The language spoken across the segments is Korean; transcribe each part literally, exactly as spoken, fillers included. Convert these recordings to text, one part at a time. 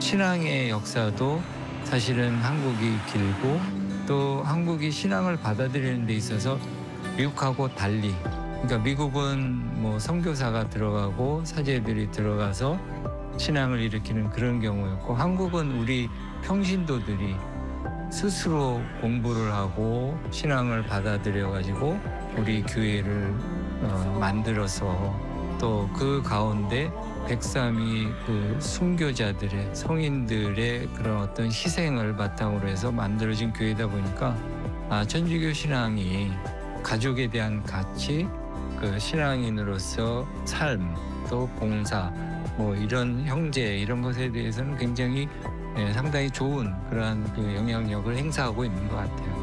신앙의 역사도 사실은 한국이 길고 또 한국이 신앙을 받아들이는 데 있어서 미국하고 달리, 그러니까 미국은 뭐 선교사가 들어가고 사제들이 들어가서 신앙을 일으키는 그런 경우였고, 한국은 우리 평신도들이 스스로 공부를 하고 신앙을 받아들여 가지고 우리 교회를 어, 만들어서 또 그 가운데 백삼이 그 순교자들의, 성인들의 그런 어떤 희생을 바탕으로 해서 만들어진 교회다 보니까 아, 천주교 신앙이 가족에 대한 가치, 그 신앙인으로서 삶, 또 봉사, 뭐 이런 형제 이런 것에 대해서는 굉장히 예, 상당히 좋은 그러한 그 영향력을 행사하고 있는 것 같아요.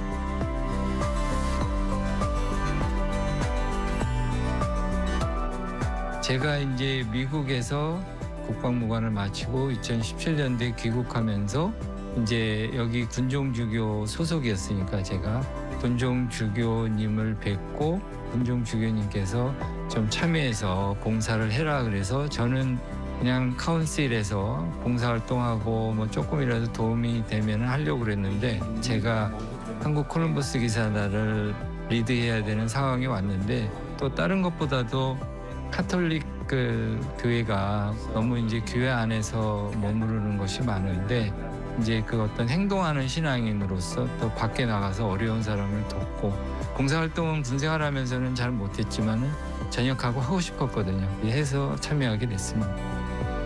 제가 이제 미국에서 국방무관을 마치고 이천십칠 년도에 귀국하면서 이제 여기 군종주교 소속이었으니까 제가 군종주교님을 뵙고 군종주교님께서 좀 참여해서 봉사를 해라 그래서 저는 그냥 카운실에서 봉사활동하고 뭐 조금이라도 도움이 되면 하려고 그랬는데, 제가 한국 콜럼버스 기사단을 리드해야 되는 상황이 왔는데 또 다른 것보다도 카톨릭 그 교회가 너무 이제 교회 안에서 머무르는 것이 많은데, 이제 그 어떤 행동하는 신앙인으로서 또 밖에 나가서 어려운 사람을 돕고, 봉사활동은 군생활하면서는 잘 못했지만은 전역하고 하고 싶었거든요. 해서 참여하게 됐습니다.